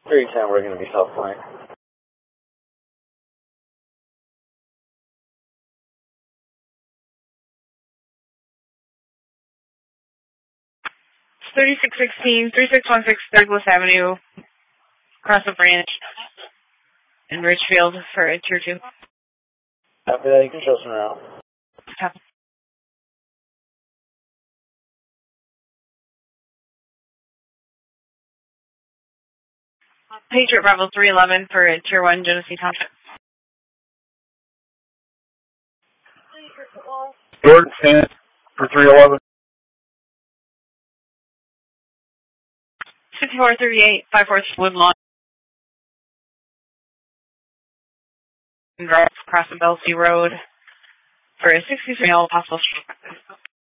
310, we're going to be South Point. 3616, 3616 Douglas Avenue, across the branch in Richfield for Tier 2. After that, you can show some around. Copy. Patriot Bravo 311 for Tier 1, Genesee Township. Jordan Stand for 311. 5438, 54th Woodlawn Drive across the Belsey Road for a 63 all possible street.